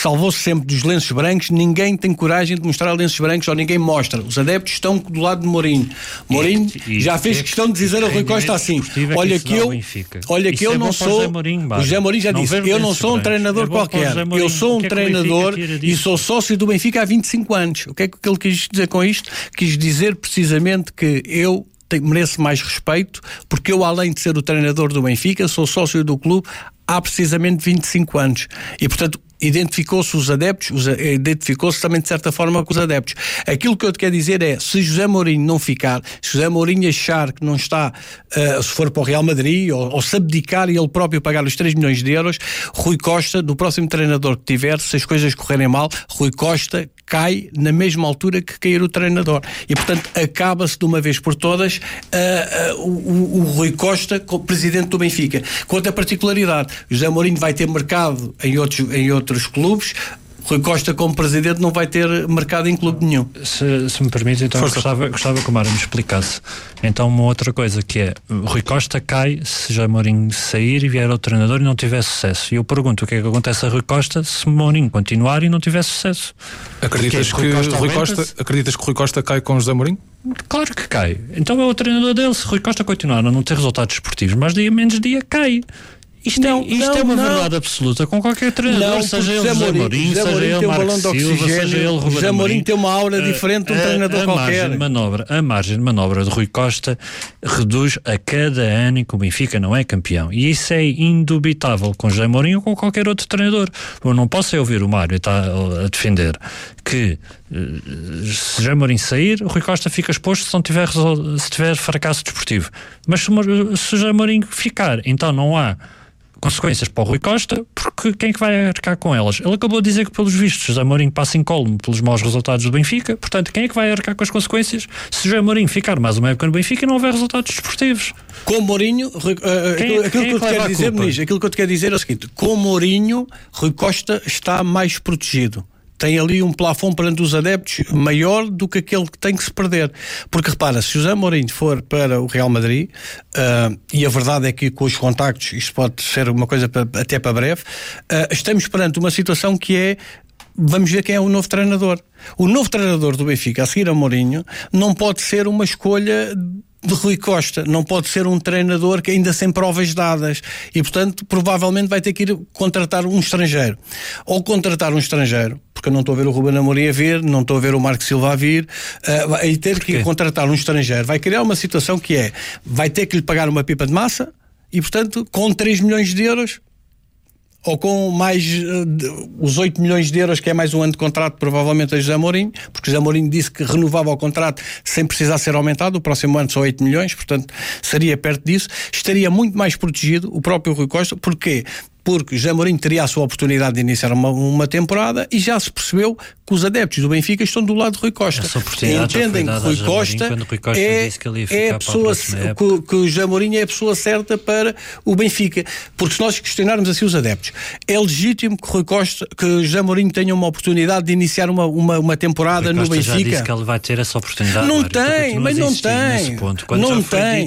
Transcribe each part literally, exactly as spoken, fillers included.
salvou-se sempre dos lenços brancos, ninguém tem coragem de mostrar lenços brancos ou ninguém mostra. Os adeptos estão do lado de Mourinho. Mourinho e, e, já fez que, questão de dizer ao Rui Costa assim: é olha que eu, olha que eu é não sou. O José Mourinho já não disse: eu não sou um treinador é qualquer, eu sou um que treinador é e sou sócio do Benfica há vinte e cinco anos. O que é que ele quis dizer com isto? Quis dizer precisamente que eu mereço mais respeito, porque eu, além de ser o treinador do Benfica, sou sócio do clube há precisamente vinte e cinco anos. E, portanto, identificou-se os adeptos, os, identificou-se também de certa forma com os adeptos. Aquilo que eu te quero dizer é, se José Mourinho não ficar, se José Mourinho achar que não está, uh, se for para o Real Madrid, ou, ou se abdicar e ele próprio pagar os três milhões de euros, Rui Costa, do próximo treinador que tiver, se as coisas correrem mal, Rui Costa cai na mesma altura que cair o treinador. E, portanto, acaba-se de uma vez por todas uh, uh, o, o Rui Costa como presidente do Benfica. Com outra particularidade, José Mourinho vai ter mercado em outros, em outros clubes, Rui Costa como presidente não vai ter mercado em clube nenhum. Se, se me permite, então gostava, gostava que o Mário me explicasse então uma outra coisa, que é, Rui Costa cai se já Mourinho sair e vier outro treinador e não tiver sucesso. E eu pergunto, o que é que acontece a Rui Costa se Mourinho continuar e não tiver sucesso? Acreditas que, que, Rui Costa Rui Costa, acreditas que Rui Costa cai com José Mourinho? Claro que cai. Então é o treinador dele. Se Rui Costa continuar a não ter resultados esportivos, mais dia menos dia cai. Isto, não, é, isto não, é uma não. verdade absoluta com qualquer treinador, não, seja ele José Mourinho, seja ele Marcos Silva, seja ele Ruben José Mourinho tem uma aura diferente de um a, treinador a qualquer. Margem de manobra, a margem de manobra de Rui Costa reduz a cada ano em que o Benfica não é campeão. E isso é indubitável com José Mourinho ou com qualquer outro treinador. Eu não posso é ouvir o Mário está a defender que se José Mourinho sair, o Rui Costa fica exposto se não tiver, se tiver fracasso desportivo. Mas se, se José Mourinho ficar, então não há consequências para o Rui Costa, porque quem é que vai arcar com elas? Ele acabou de dizer que, pelos vistos, José Mourinho passa incólume pelos maus resultados do Benfica, portanto, quem é que vai arcar com as consequências se José Mourinho ficar mais uma época no Benfica e não houver resultados desportivos? Com Mourinho, uh, quem, aquilo, aquilo, que eu te quero dizer, Muniz, aquilo que eu te quero dizer é o seguinte: com Mourinho, Rui Costa está mais protegido. Tem ali um plafond perante os adeptos maior do que aquele que tem que se perder. Porque repara, se José Mourinho for para o Real Madrid, uh, e a verdade é que com os contactos isto pode ser uma coisa para, até para breve, uh, estamos perante uma situação que é, vamos ver quem é o novo treinador. O novo treinador do Benfica, a seguir a Mourinho, não pode ser uma escolha de Rui Costa, não pode ser um treinador que ainda sem provas dadas e, portanto, provavelmente vai ter que ir contratar um estrangeiro. Ou contratar um estrangeiro, porque eu não estou a ver o Ruben Amorim a vir, não estou a ver o Marcos Silva a vir, uh, e ter que contratar um estrangeiro vai criar uma situação que é, vai ter que lhe pagar uma pipa de massa e, portanto, com três milhões de euros ou com mais uh, os oito milhões de euros, que é mais um ano de contrato provavelmente a José Mourinho, porque José Mourinho disse que renovava o contrato sem precisar ser aumentado, o próximo ano são oito milhões, portanto seria perto disso, estaria muito mais protegido o próprio Rui Costa. Porquê? Porque José Mourinho teria a sua oportunidade de iniciar uma, uma temporada e já se percebeu que os adeptos do Benfica estão do lado de Rui Costa. Entendem que Rui Costa, Rui Costa é, que é a pessoa que, que o José Mourinho é a pessoa certa para o Benfica. Porque se nós questionarmos assim os adeptos, é legítimo que Rui Costa, que José Mourinho tenha uma oportunidade de iniciar uma, uma, uma temporada no Benfica. Já disse que ele vai ter essa oportunidade. Não tem, mas não tem. Não tem.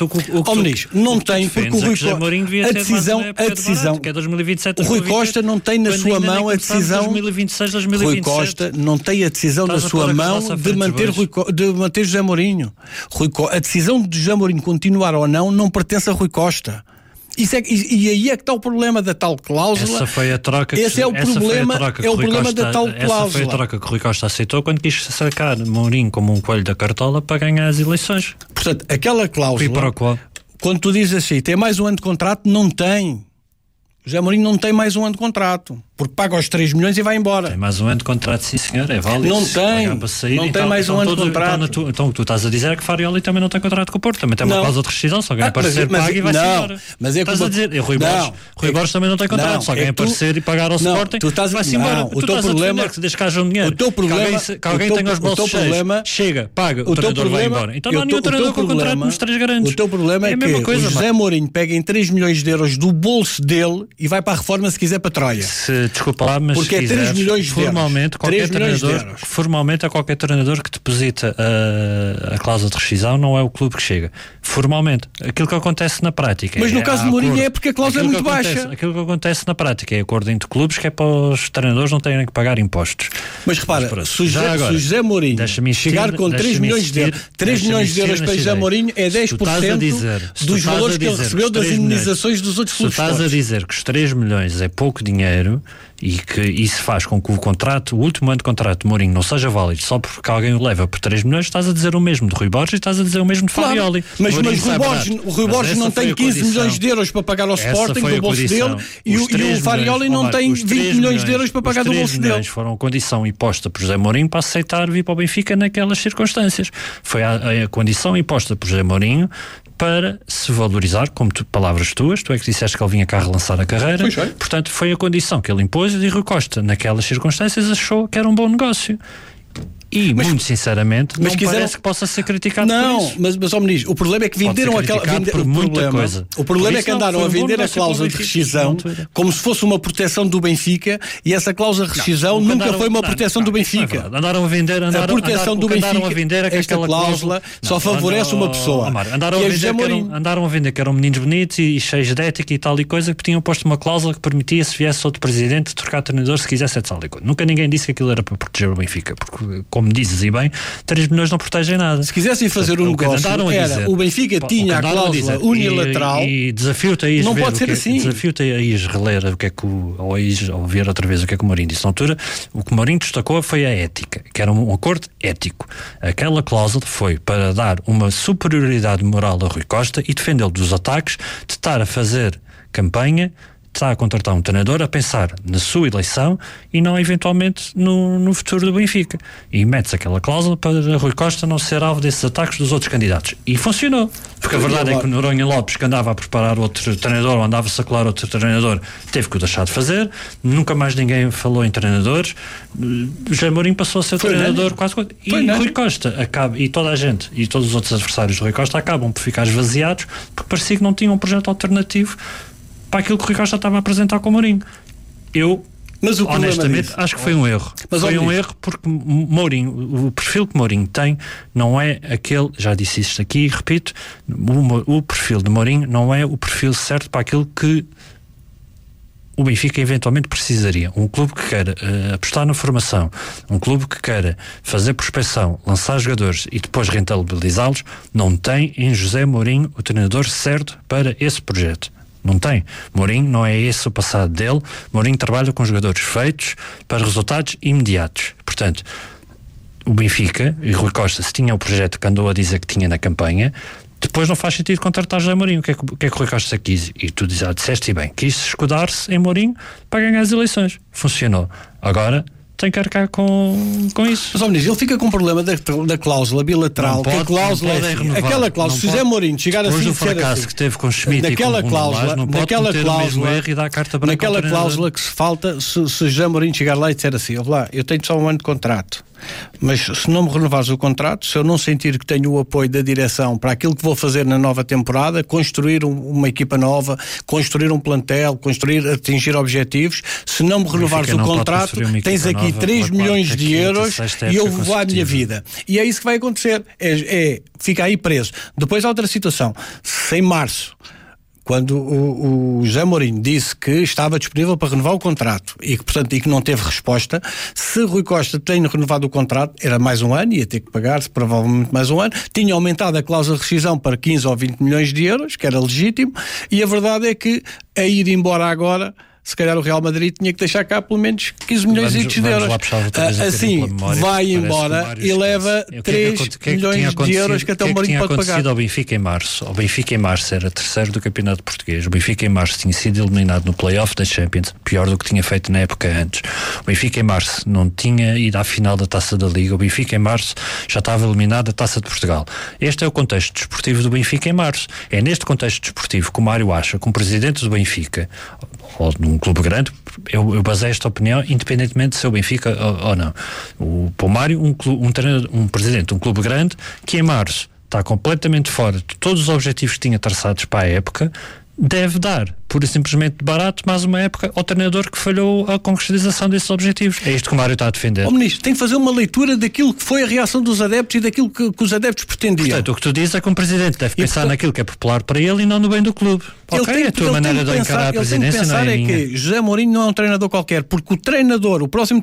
Não tem, porque o Rui Costa, a decisão, a decisão que é dois mil e vinte e sete, o Rui Costa não tem na sua mão a decisão. dois mil e vinte e seis, dois mil e vinte e sete. Rui Costa não tem a decisão na sua mão de manter, Rui, de manter José Mourinho. Rui, a decisão de José Mourinho continuar ou não não pertence a Rui Costa. Isso é, e, e aí é que está o problema da tal cláusula. Essa foi a troca que, Esse é o problema, é o problema Costa, da tal cláusula. Essa foi a troca que o Rui Costa aceitou quando quis sacar Mourinho como um coelho da cartola para ganhar as eleições. Portanto, aquela cláusula, para qual? Quando tu dizes assim, tem mais um ano de contrato, não tem. José Mourinho não tem mais um ano de contrato, porque paga os três milhões e vai embora. Tem mais um ano de contrato, sim senhor, é válido. Não tem, sair, não então, tem mais então, um ano todo, de contrato. Então, tu, então o que tu estás a dizer é que Farioli também não tem contrato com o Porto, também tem uma cláusula de rescisão, se alguém ah, aparecer, mas, paga mas, e vai-se embora. Mas é estás como... a dizer, e Rui Borges, Rui Borges também não tem contrato, não, se alguém é tu... aparecer e pagar ao não, Sporting, estás... vai-se embora. Não, o tu teu problema é que desde que haja um dinheiro, o teu problema, que alguém tenha os bolsos cheios, chega, paga, o treinador vai embora. Então não há nenhum treinador com contrato nos três grandes. O teu problema é que o José Mourinho pega em três milhões de euros do bolso dele e vai para a reforma se quiser para Troia. Se Uh, desculpa lá, mas porque é três milhões de formalmente, qualquer treinador, formalmente a qualquer treinador que deposita a, a cláusula de rescisão não é o clube que chega. Formalmente. Aquilo que acontece na prática. Mas no é, caso de Mourinho é porque a cláusula é muito acontece, baixa. Aquilo que acontece na prática é acordo entre clubes que é para os treinadores não terem que pagar impostos. Mas repara, mas, se, o José, agora, se o José Mourinho chegar com três milhões de euros, três milhões de euros para José Mourinho é dez por cento dizer, dos valores que ele recebeu das indenizações dos outros clubes. Se estás a dizer que os três milhões é pouco dinheiro e que isso faz com que o contrato, o último ano de contrato de Mourinho não seja válido só porque alguém o leva por três milhões, estás a dizer o mesmo de Rui Borges e estás a dizer o mesmo de claro, Farioli. Mas, mas Rui Borges, o Rui Borges não tem quinze milhões de euros para pagar ao Sporting do bolso dele e o, e o Farioli não tem vinte milhões de euros para pagar do bolso dele. Os foram a condição imposta por José Mourinho para aceitar vir para o Benfica naquelas circunstâncias. Foi a, a condição imposta por José Mourinho para se valorizar, como tu, palavras tuas, tu é que disseste que ele vinha cá relançar a carreira, foi, portanto foi a condição que ele impôs e Rui Costa, naquelas circunstâncias, achou que era um bom negócio. E, mas, muito sinceramente, mas não quiseram... parece que possa ser criticado não, por isso. Mas, mas, ó Ministro, o problema é que venderam aquela... Vende... Por o, muita problema, coisa. o problema é que andaram a vender a cláusula de rescisão como se fosse uma proteção do Benfica e essa cláusula de rescisão não, nunca andaram, foi uma proteção não, do Benfica. Não é andaram a vender... Andaram, a proteção andaram, do Benfica, andaram a vender é que esta cláusula não, só favorece andaram, uma pessoa. Amar, andaram, a vender que eram, andaram a vender que eram meninos bonitos e cheios de ética e tal e coisa, que tinham posto uma cláusula que permitia, se viesse outro presidente, trocar treinador se quisesse, tal e coisa. Nunca ninguém disse que aquilo era para proteger o Benfica, porque, como dizes e bem, três milhões não protegem nada. Se quisessem fazer um negócio, era, dizer, o Benfica tinha a cláusula unilateral e, e desafio-te a ir não ver pode ser que, assim. Desafio-te a ir reler o que é que o, ou a ir ou ver outra vez o que é que o Mourinho disse na altura. O que o Mourinho destacou foi a ética, que era um acordo ético. Aquela cláusula foi para dar uma superioridade moral a Rui Costa e defendê-lo dos ataques de estar a fazer campanha, está a contratar um treinador a pensar na sua eleição e não eventualmente no, no futuro do Benfica. E mete-se aquela cláusula para Rui Costa não ser alvo desses ataques dos outros candidatos. E funcionou. Porque a verdade é que o Noronha Lopes, que andava a preparar outro treinador ou andava-se a colar outro treinador, teve que o deixar de fazer. Nunca mais ninguém falou em treinadores. José Mourinho passou a ser Foi treinador não. quase quase. E Foi Rui não. Costa acaba, e toda a gente, e todos os outros adversários de Rui Costa acabam por ficar esvaziados porque parecia que não tinham um projeto alternativo para aquilo que o Rui Costa estava a apresentar com o Mourinho. Eu, mas o honestamente, disso, acho que foi um erro. Mas foi um erro porque Mourinho, o perfil que Mourinho tem não é aquele, já disse isto aqui e repito, o, o perfil de Mourinho não é o perfil certo para aquilo que o Benfica eventualmente precisaria. Um clube que queira uh, apostar na formação, um clube que queira fazer prospecção, lançar jogadores e depois rentabilizá-los, não tem em José Mourinho o treinador certo para esse projeto. Não tem. Mourinho não é esse o passado dele. Mourinho trabalha com jogadores feitos para resultados imediatos. Portanto, o Benfica e Rui Costa, se tinha o projeto que andou a dizer que tinha na campanha, depois não faz sentido contratar José Mourinho. O que é que o, que é que o Rui Costa quis? E tu dizes, ah, disseste bem, quis escudar-se em Mourinho para ganhar as eleições. Funcionou. Agora tem que arcar com, com isso. Mas, ó, Ministro, ele fica com o problema da, da cláusula bilateral. Pode, que a cláusula é assim, aquela cláusula, se José Mourinho chegar assim, depois do fracasso assim, que teve com Schmidt naquela e com cláusula, não pode naquela cláusula, erro e dar a carta branca naquela cláusula que se falta, se, se José Mourinho chegar lá e disser assim, lá, eu tenho só um ano de contrato, mas se não me renovares o contrato, se eu não sentir que tenho o apoio da direção para aquilo que vou fazer na nova temporada, construir um, uma equipa nova, construir um plantel, construir, atingir objetivos, se não me renovares o contrato, tens aqui três milhões de euros e eu vou à minha vida. E é isso que vai acontecer. É, é, fica aí preso. Depois há outra situação. Se em março, quando o, o José Mourinho disse que estava disponível para renovar o contrato e que, portanto, e que não teve resposta, se Rui Costa tem renovado o contrato, era mais um ano, ia ter que pagar provavelmente mais um ano, tinha aumentado a cláusula de rescisão para quinze ou vinte milhões de euros, que era legítimo, e a verdade é que a ir embora agora, se calhar o Real Madrid tinha que deixar cá pelo menos quinze milhões de euros. Assim, vai embora e leva três milhões de euros que até o Mourinho pode pagar. O que tinha acontecido ao Benfica em março? O Benfica em março era terceiro do Campeonato Português. O Benfica em março tinha sido eliminado no play-off da Champions, pior do que tinha feito na época antes. O Benfica em março não tinha ido à final da Taça da Liga. O Benfica em março já estava eliminado da Taça de Portugal. Este é o contexto desportivo do Benfica em março. É neste contexto desportivo que o Mário acha que um presidente do Benfica, ou num clube grande, eu, eu baseio esta opinião independentemente de ser o Benfica ou, ou não. O, para o Mário, um, clube, um, treinador, um presidente de um clube grande que em março está completamente fora de todos os objetivos que tinha traçados para a época, deve dar, pura e simplesmente barato, mais uma época ao treinador que falhou a concretização desses objetivos. É isto que o Mário está a defender. Ó Ministro, tem que fazer uma leitura daquilo que foi a reação dos adeptos e daquilo que, que os adeptos pretendiam. Portanto, o que tu dizes é que um presidente deve e pensar portanto, naquilo que é popular para ele e não no bem do clube. Ok, tem, a tua maneira de pensar, encarar a presidência ele tem que pensar não é, é minha. que José Mourinho não é um treinador qualquer, porque o treinador, o próximo